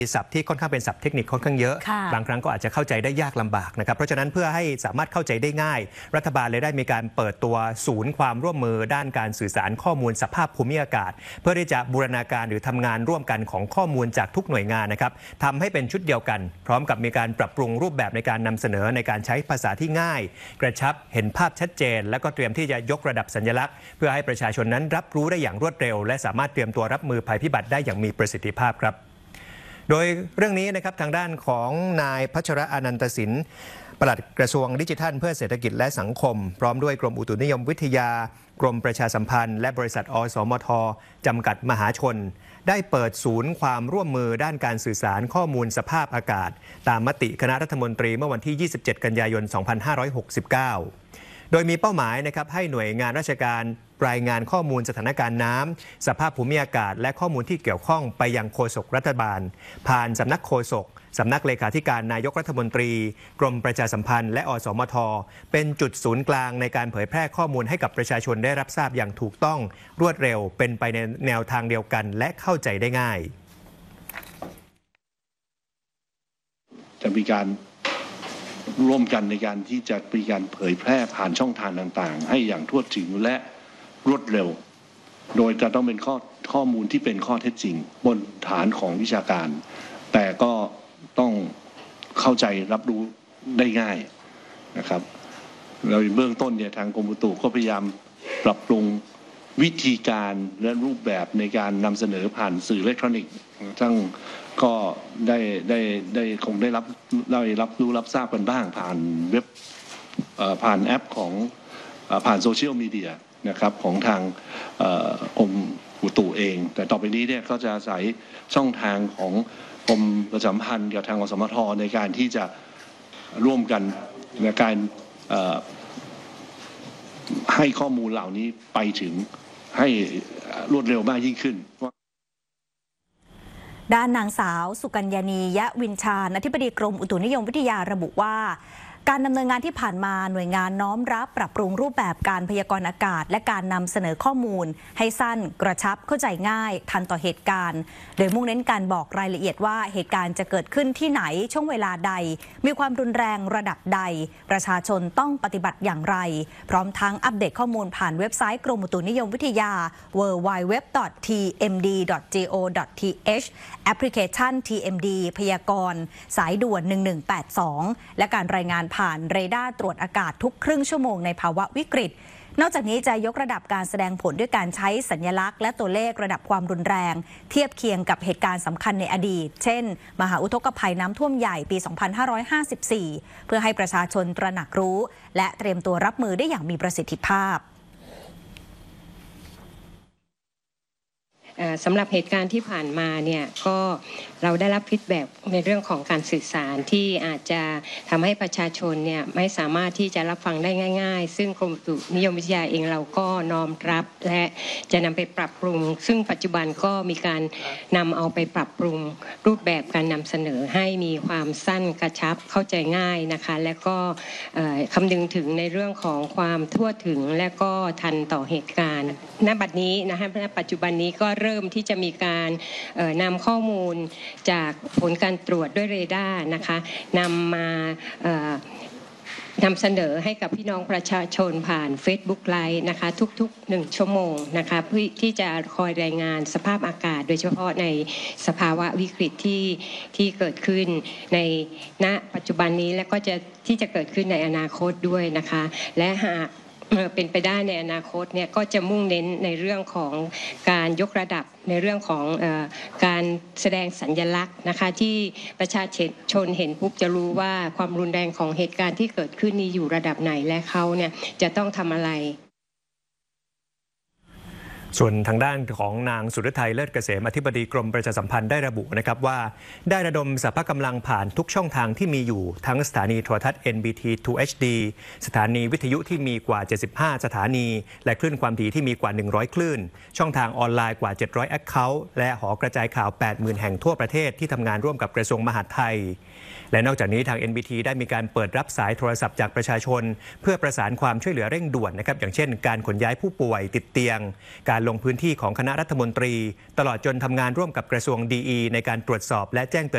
ศัพท์ที่ค่อนข้างเป็นศัพท์เทคนิคค่อนข้างเยอะบางครั้งก็อาจจะเข้าใจได้ยากลำบากนะครับเพราะฉะนั้นเพื่อให้สามารถเข้าใจได้ง่ายรัฐบาลเลยได้มีการเปิดตัวศูนย์ความร่วมมือด้านการสื่อสารข้อมูลสภาพภูมิอากาศเพื่อที่จะบูรณาการหรือทำงานร่วมกันของข้อมูลจากทุกหน่วยงานนะครับทำให้เป็นชุดเดียวกันพร้อมกับมีการปรับปรุงรูปแบบในการนำเสนอในการใช้ภาษาที่ง่ายกระชับเห็นภาพชัดเจนและก็เตรียมที่จะยกระดับสัญลักษณ์เพื่อให้ประชาชนนั้นรับรู้ได้อย่างรวดเร็วและสามารถเตรียมตัวรับมือภัยพิบัติได้อย่างมีประสิทธิภาพครับโดยเรื่องนี้นะครับทางด้านของนายพัชระอนันตสินปลัดกระทรวงดิจิทัลเพื่อเศรษฐกิจและสังคมพร้อมด้วยกรมอุตุนิยมวิทยากรมประชาสัมพันธ์และบริษัทอสมทจำกัดมหาชนได้เปิดศูนย์ความร่วมมือด้านการสื่อสารข้อมูลสภาพอากาศตามมติคณะรัฐมนตรีเมื่อวันที่ 27 กันยายน 2569 โดยมีเป้าหมายนะครับให้หน่วยงานราชการรายงานข้อมูลสถานการณ์น้ำสภาพภูมิอากาศและข้อมูลที่เกี่ยวข้องไปยังโฆษกรัฐบาลผ่านสำนักโฆษกสำนักเลขาธิการนายกรัฐมนตรีกรมประชาสัมพันธ์และอสมทเป็นจุดศูนย์กลางในการเผยแพร่ข้อมูลให้กับประชาชนได้รับทราบอย่างถูกต้องรวดเร็วเป็นไปในแนวทางเดียวกันและเข้าใจได้ง่ายจะมีการร่วมกันในการที่จะมีการเผยแพร่ผ่านช่องทางต่างๆให้อย่างทั่วถึงและรวดเร็วโดยจะต้องเป็นข้อมูลที่เป็นข้อเท็จจริงบนฐานของวิชาการแต่ก็ต้องเข้าใจรับรู้ได้ง่ายนะครับเราเบื้องต้นเนี่ยทางกรมอุตุก็พยายามปรับปรุงวิธีการและรูปแบบในการนำเสนอผ่านสื่ออิเล็กทรอนิกส์ทั้งก็ได้คงได้รับรู้รับทราบกันบ้างผ่านเว็บผ่านแอปของผ่านโซเชียลมีเดียนะครับของทางกรมอุตุเองแต่ต่อไปนี้เนี่ยก็จะอาศัยช่องทางของกรมประชาสัมพันธ์กับทางอสมทในการที่จะร่วมกันในการให้ข้อมูลเหล่านี้ไปถึงให้รวดเร็วมากยิ่งขึ้นด้านนางสาวสุกัญญานียะวินชาญอธิบดีกรมอุตุนิยมวิทยาระบุว่าการดำเนินงานที่ผ่านมาหน่วยงานน้อมรับปรับปรุงรูปแบบการพยากรณ์อากาศและการนำเสนอข้อมูลให้สั้นกระชับเข้าใจง่ายทันต่อเหตุการณ์โดยมุ่งเน้นการบอกรายละเอียดว่าเหตุการณ์จะเกิดขึ้นที่ไหนช่วงเวลาใดมีความรุนแรงระดับใดประชาชนต้องปฏิบัติอย่างไรพร้อมทั้งอัปเดตข้อมูลผ่านเว็บไซต์กรมอุตุนิยมวิทยา www.tmd.go.th แอปพลิเคชัน TMD พยากรณ์สายด่วน 1182 และการรายงานผ่านเรดาร์ตรวจอากาศทุกครึ่งชั่วโมงในภาวะวิกฤตนอกจากนี้จะยกระดับการแสดงผลด้วยการใช้สัญลักษณ์และตัวเลขระดับความรุนแรงเทียบเคียงกับเหตุการณ์สำคัญในอดีตเช่นมหาอุทกภัยน้ำท่วมใหญ่ปี 2554 เพื่อให้ประชาชนตระหนักรู้และเตรียมตัวรับมือได้อย่างมีประสิทธิภาพสำหรับเหตุการณ์ที่ผ่านมาเนี่ยก็เราได้รับฟีดแบ็กในเรื่องของการสื่อสารที่อาจจะทำให้ประชาชนเนี่ยไม่สามารถที่จะรับฟังได้ง่ายๆซึ่งกรมอุตุนิยมวิทยาเองเราก็น้อมรับและจะนำไปปรับปรุงซึ่งปัจจุบันก็มีการนำเอาไปปรับปรุงรูปแบบการนำเสนอให้มีความสั้นกระชับเข้าใจง่ายนะคะและก็คำนึงถึงในเรื่องของความทั่วถึงและก็ทันต่อเหตุการณ์ณบัดนี้นะคะณปัจจุบันนี้ก็เริ่มที่จะมีการนำข้อมูลจากผลการตรวจด้วยเรดาร์นะคะนำมานำเสนอให้กับพี่น้องประชาชนผ่าน Facebook Live นะคะทุกๆ1ชั่วโมงนะคะเพื่อที่จะคอยรายงานสภาพอากาศโดยเฉพาะในสภาวะวิกฤตที่เกิดขึ้นในณปัจจุบันนี้และก็ที่จะเกิดขึ้นในอนาคตด้วยนะคะและหากเป็นไปได้ในอนาคตเนี่ยก็จะมุ่งเน้นในเรื่องของการยกระดับในเรื่องของการแสดงสัญลักษณ์นะคะที่ประชาชนเห็นปุ๊บจะรู้ว่าความรุนแรงของเหตุการณ์ที่เกิดขึ้นนี้อยู่ระดับไหนและเขาเนี่ยจะต้องทำอะไรส่วนทางด้านของนางสุรทัยเลิศเกษมอธิบดีกรมประชาสัมพันธ์ได้ระบุนะครับว่าได้ระดมสรรพกำลังผ่านทุกช่องทางที่มีอยู่ทั้งสถานีโทรทัศน์ NBT 2 HD สถานีวิทยุที่มีกว่า75สถานีและคลื่นความถี่ที่มีกว่า100คลื่นช่องทางออนไลน์กว่า700 Account และหอกระจายข่าว 80,000 แห่งทั่วประเทศที่ทำงานร่วมกับกระทรวงมหาดไทยและนอกจากนี้ทาง NBT ได้มีการเปิดรับสายโทรศัพท์จากประชาชนเพื่อประสานความช่วยเหลือเร่งด่วนนะครับอย่างเช่นการขนย้ายผู้ป่วยติดเตียงการลงพื้นที่ของคณะรัฐมนตรีตลอดจนทำงานร่วมกับกระทรวงดีในการตรวจสอบและแจ้งเตือน